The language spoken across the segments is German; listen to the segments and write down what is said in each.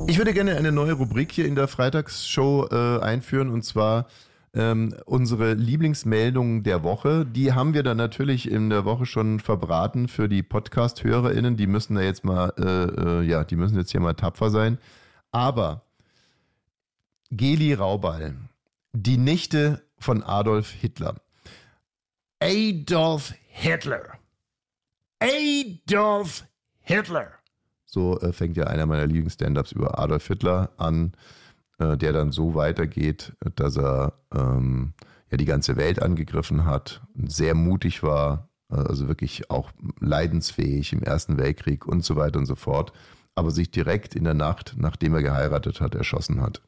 Ich würde gerne eine neue Rubrik hier in der Freitagsshow einführen, und zwar unsere Lieblingsmeldungen der Woche. Die haben wir dann natürlich in der Woche schon verbraten für die Podcast-HörerInnen. Die müssen da jetzt mal, die müssen jetzt hier mal tapfer sein. Aber Geli Raubal, die Nichte von Adolf Hitler. Adolf Hitler. Adolf Hitler. So fängt ja einer meiner Lieblings-Stand-Ups über Adolf Hitler an, der dann so weitergeht, dass er die ganze Welt angegriffen hat, sehr mutig war, also wirklich auch leidensfähig im Ersten Weltkrieg und so weiter und so fort, aber sich direkt in der Nacht, nachdem er geheiratet hat, erschossen hat.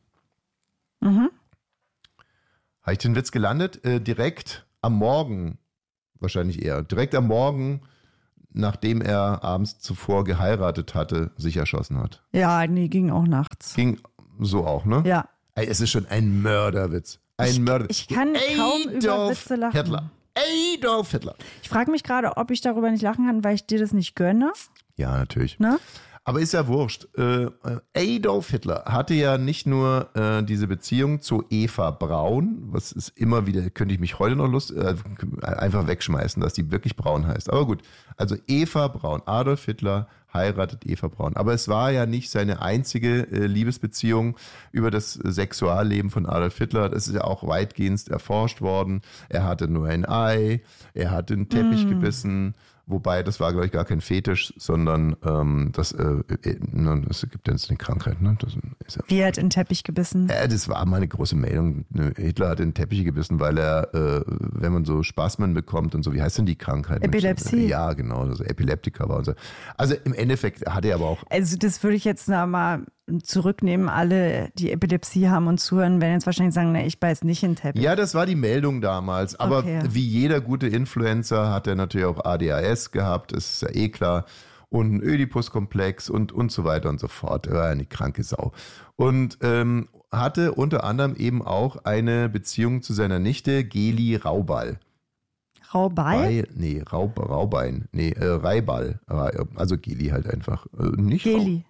Mhm. Habe ich den Witz gelandet? Direkt am Morgen, wahrscheinlich eher, direkt am Morgen, nachdem er abends zuvor geheiratet hatte, sich erschossen hat. Ja, nee, ging auch nachts. Ging so auch, ne? Ja. Ey, es ist schon ein Mörderwitz. Ich kann kaum über Witze lachen. Hitler. Adolf Hitler. Ich frage mich gerade, ob ich darüber nicht lachen kann, weil ich dir das nicht gönne. Ja, natürlich. Ne? Aber ist ja wurscht. Adolf Hitler hatte ja nicht nur diese Beziehung zu Eva Braun, was ist immer wieder, könnte ich mich heute noch einfach wegschmeißen, dass die wirklich Braun heißt. Aber gut, also Eva Braun, Adolf Hitler heiratet Eva Braun. Aber es war ja nicht seine einzige Liebesbeziehung über das Sexualleben von Adolf Hitler. Das ist ja auch weitgehend erforscht worden. Er hatte nur ein Ei, er hat den Teppich gebissen. Wobei, das war, glaube ich, gar kein Fetisch, sondern es gibt ja jetzt eine Krankheit. Ne? Das ist ja, Wie hat in den Teppich gebissen? Das war mal eine große Meldung. Hitler hat in den Teppich gebissen, weil er, wenn man so Spasmen bekommt und so, wie heißt denn die Krankheit? Epilepsie. Ja, genau, also Epileptiker war und so. Also im Endeffekt hat er aber auch... Also das würde ich jetzt mal zurücknehmen. Alle, die Epilepsie haben und zuhören, werden jetzt wahrscheinlich sagen, ne, ich beiß nicht in den Teppich. Ja, das war die Meldung damals. Aber okay. Wie jeder gute Influencer hat er natürlich auch ADHS gehabt, das ist ja eh klar. Und einen Ödipus-Komplex und so weiter und so fort. Er war eine kranke Sau. Und hatte unter anderem eben auch eine Beziehung zu seiner Nichte Geli Raubal. Raubal? Raubein. Nee, Reibal. Also Geli halt einfach. Nicht Geli.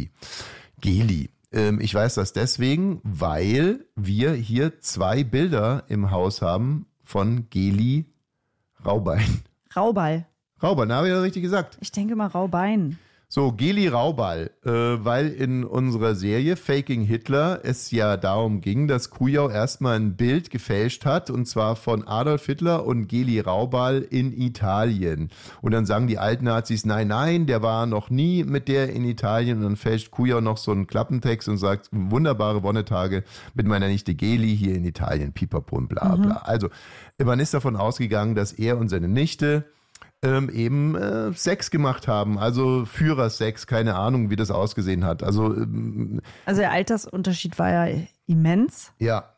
Geli. Ich weiß das deswegen, weil wir hier 2 Bilder im Haus haben von Geli Raubein. Raubal. Raubal, da habe ich ja richtig gesagt. Ich denke mal Raubein. So, Geli Raubal, weil in unserer Serie Faking Hitler es ja darum ging, dass Kujau erstmal ein Bild gefälscht hat, und zwar von Adolf Hitler und Geli Raubal in Italien. Und dann sagen die alten Nazis, nein, der war noch nie mit der in Italien, und dann fälscht Kujau noch so einen Klappentext und sagt, wunderbare Wonnetage mit meiner Nichte Geli hier in Italien, pipapo und bla bla. Also, man ist davon ausgegangen, dass er und seine Nichte Sex gemacht haben, also Führersex, keine Ahnung, wie das ausgesehen hat. Also der Altersunterschied war ja immens. Ja.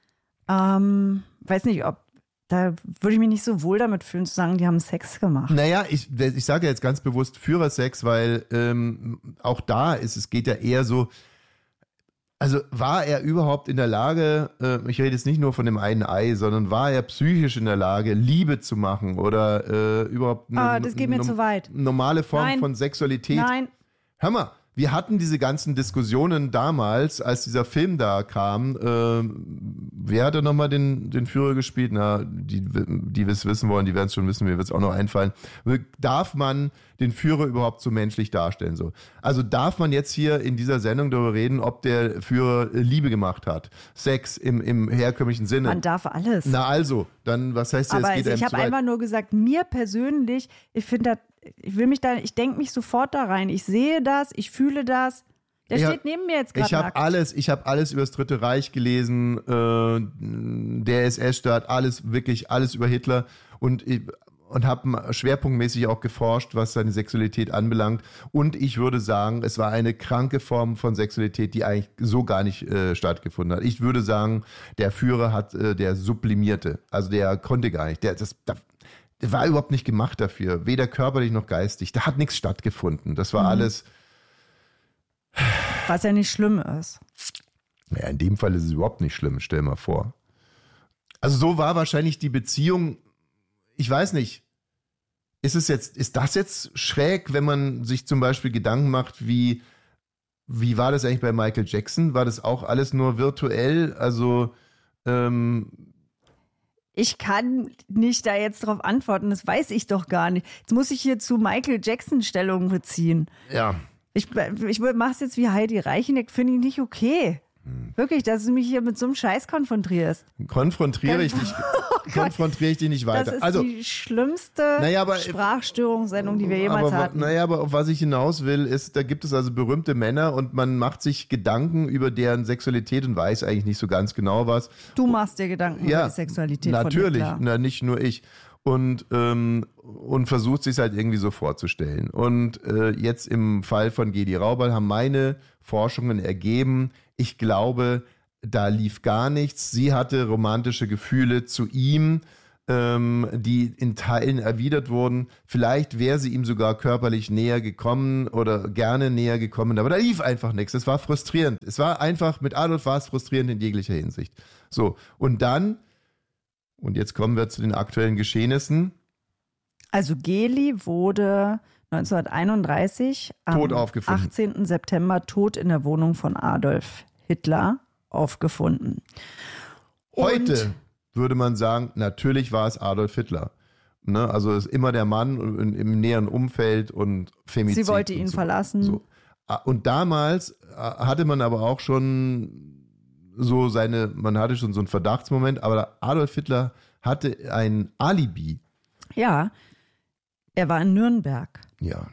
Weiß nicht, da würde ich mich nicht so wohl damit fühlen, zu sagen, die haben Sex gemacht. Naja, ich sage jetzt ganz bewusst Führersex, weil auch es geht ja eher so, also war er überhaupt in der Lage, ich rede jetzt nicht nur von dem einen Ei, sondern war er psychisch in der Lage, Liebe zu machen oder überhaupt das geht mir zu weit. Normale Form von Sexualität? Nein. Hör mal, wir hatten diese ganzen Diskussionen damals, als dieser Film da kam. Wer hat da nochmal den Führer gespielt? Na, die es wissen wollen, die werden es schon wissen, mir wird es auch noch einfallen. Darf man den Führer überhaupt so menschlich darstellen? So? Also darf man jetzt hier in dieser Sendung darüber reden, ob der Führer Liebe gemacht hat? Sex im herkömmlichen Sinne? Man darf alles. Na also, dann was heißt das? Aber ich habe einfach nur gesagt, mir persönlich, ich finde das, ich denke mich sofort da rein. Ich sehe das, ich fühle das. Der steht neben mir jetzt gerade. Ich habe alles über das Dritte Reich gelesen, der SS-Staat, alles über Hitler und habe schwerpunktmäßig auch geforscht, was seine Sexualität anbelangt. Und ich würde sagen, es war eine kranke Form von Sexualität, die eigentlich so gar nicht stattgefunden hat. Ich würde sagen, der Führer der sublimierte. Also der konnte gar nicht. Der war überhaupt nicht gemacht dafür. Weder körperlich noch geistig. Da hat nichts stattgefunden. Das war alles... Was ja nicht schlimm ist. Ja, in dem Fall ist es überhaupt nicht schlimm. Stell mal vor. Also so war wahrscheinlich die Beziehung... Ich weiß nicht, ist das jetzt schräg, wenn man sich zum Beispiel Gedanken macht, wie wie war das eigentlich bei Michael Jackson? War das auch alles nur virtuell? Also, Ich kann nicht da jetzt drauf antworten, das weiß ich doch gar nicht. Jetzt muss ich hier zu Michael Jackson Stellung beziehen. ja. Ich mach's jetzt wie Heidi Reicheneck, finde ich nicht okay. Wirklich, dass du mich hier mit so einem Scheiß konfrontierst. Konfrontiere ich dich nicht weiter. Das ist Also, die schlimmste Sprachstörungssendung, die wir jemals hatten. aber auf was ich hinaus will, ist, da gibt es also berühmte Männer und man macht sich Gedanken über deren Sexualität und weiß eigentlich nicht so ganz genau was. Du machst dir Gedanken über die Sexualität natürlich, von Hitler. nicht nur ich. Und versucht sich halt irgendwie so vorzustellen. Und jetzt im Fall von Gedi Raubal haben meine Forschungen ergeben, ich glaube, da lief gar nichts. Sie hatte romantische Gefühle zu ihm, die in Teilen erwidert wurden. Vielleicht wäre sie ihm sogar körperlich näher gekommen oder gerne näher gekommen, aber da lief einfach nichts. Es war frustrierend. Es war einfach, mit Adolf war es frustrierend in jeglicher Hinsicht. So, und jetzt kommen wir zu den aktuellen Geschehnissen. Also Geli wurde 1931 am 18. September tot in der Wohnung von Adolf Hitler aufgefunden. Heute würde man sagen, natürlich war es Adolf Hitler. Ne? Also ist immer der Mann im näheren Umfeld und Femizid. Sie wollte ihn verlassen. So. Und damals hatte man aber auch schon man hatte schon so einen Verdachtsmoment, aber Adolf Hitler hatte ein Alibi. Ja, er war in Nürnberg. Ja.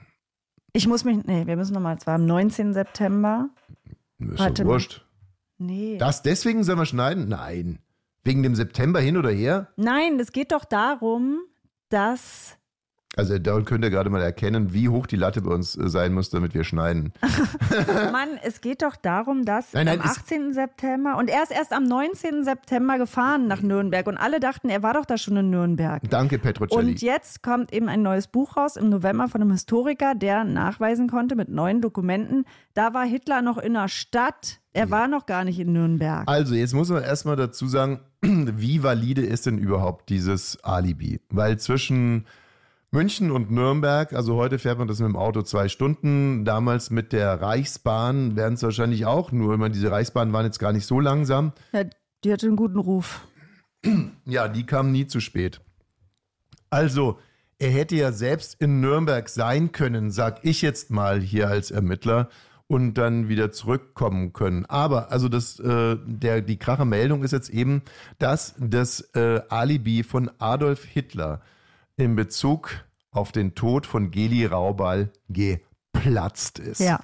Wir müssen nochmal, es war am 19. September. Ist doch wurscht. Nee. Deswegen sollen wir schneiden? Nein. Wegen dem September hin oder her? Nein, es geht doch darum, dass... Also da könnt ihr gerade mal erkennen, wie hoch die Latte bei uns sein muss, damit wir schneiden. Mann, es geht doch darum, dass am 18. September und er ist erst am 19. September gefahren nach Nürnberg und alle dachten, er war doch da schon in Nürnberg. Danke, Petrocelli. Und jetzt kommt eben ein neues Buch raus im November von einem Historiker, der nachweisen konnte mit neuen Dokumenten, da war Hitler noch in der Stadt, er war noch gar nicht in Nürnberg. Also jetzt muss man erstmal dazu sagen, wie valide ist denn überhaupt dieses Alibi? Weil zwischen München und Nürnberg, also heute fährt man das mit dem Auto 2 Stunden, damals mit der Reichsbahn wären es wahrscheinlich auch, nur ich meine, diese Reichsbahnen waren jetzt gar nicht so langsam. Ja, die hatte einen guten Ruf. Ja, die kamen nie zu spät. Also, er hätte ja selbst in Nürnberg sein können, sag ich jetzt mal hier als Ermittler, und dann wieder zurückkommen können. Aber, also die Krachermeldung ist jetzt eben, dass das Alibi von Adolf Hitler in Bezug auf den Tod von Geli Raubal geplatzt ist. Ja.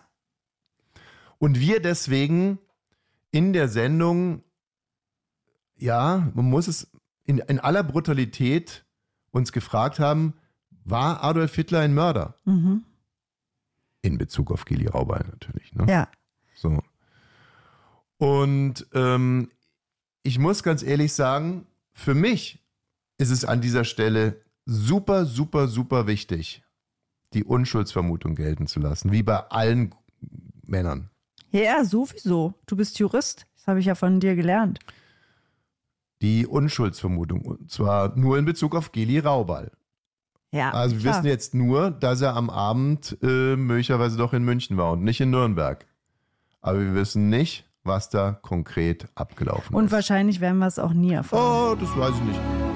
Und wir deswegen in der Sendung, ja, man muss es in aller Brutalität uns gefragt haben, war Adolf Hitler ein Mörder? Mhm. In Bezug auf Geli Raubal natürlich. Ne? Ja. So. Und ich muss ganz ehrlich sagen, für mich ist es an dieser Stelle super, super, super wichtig, die Unschuldsvermutung gelten zu lassen, wie bei allen Männern. Ja, sowieso. Du bist Jurist, das habe ich ja von dir gelernt. Die Unschuldsvermutung, und zwar nur in Bezug auf Geli Raubal. Ja, also wir wissen jetzt nur, dass er am Abend möglicherweise doch in München war und nicht in Nürnberg. Aber wir wissen nicht, was da konkret abgelaufen ist. Und wahrscheinlich werden wir es auch nie erfahren. Oh, das weiß ich nicht.